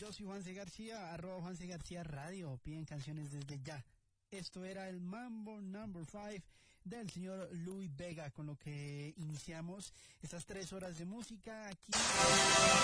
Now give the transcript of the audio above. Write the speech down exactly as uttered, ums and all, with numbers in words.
Yo soy Juanse García, arroba Juanse García Radio. Piden canciones desde ya. Esto era el Mambo Number five del señor Louie Vega, con lo que iniciamos estas tres horas de música aquí